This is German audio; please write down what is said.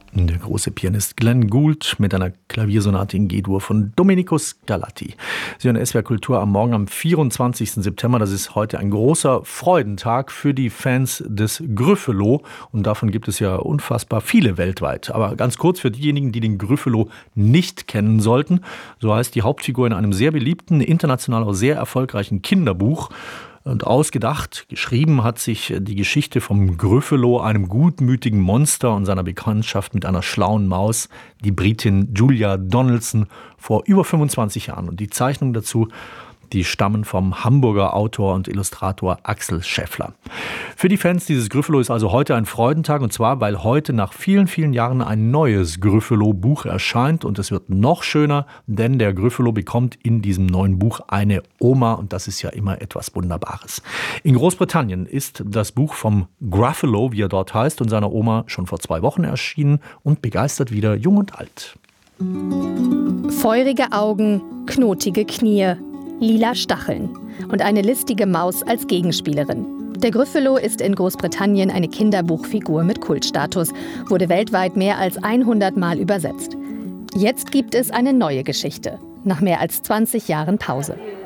Der große Pianist Glenn Gould mit einer Klaviersonate in G-Dur von Domenico Scarlatti. Sie hören SWR Kultur am Morgen am 24. September. Das ist heute ein großer Freudentag für die Fans des Gryffalo. Und davon gibt es ja unfassbar viele weltweit. Aber ganz kurz für diejenigen, die den Gryffalo nicht kennen sollten. So heißt die Hauptfigur in einem sehr beliebten, international auch sehr erfolgreichen Kinderbuch. Und ausgedacht, geschrieben hat sich die Geschichte vom Gryffalo, einem gutmütigen Monster und seiner Bekanntschaft mit einer schlauen Maus, die Britin Julia Donaldson, vor über 25 Jahren. Und die Zeichnungen dazu, die stammen vom Hamburger Autor und Illustrator Axel Scheffler. Für die Fans dieses Gryffalo ist also heute ein Freudentag, und zwar, weil heute nach vielen, vielen Jahren ein neues Gryffalo-Buch erscheint, und es wird noch schöner, denn der Gryffalo bekommt in diesem neuen Buch eine Oma, und das ist ja immer etwas Wunderbares. In Großbritannien ist das Buch vom Gruffalo, wie er dort heißt, und seiner Oma schon vor 2 Wochen erschienen und begeistert wieder jung und alt. Feurige Augen, knotige Knie, lila Stacheln und eine listige Maus als Gegenspielerin. Der Gryffalo ist in Großbritannien eine Kinderbuchfigur mit Kultstatus, wurde weltweit mehr als 100 Mal übersetzt. Jetzt gibt es eine neue Geschichte, nach mehr als 20 Jahren Pause.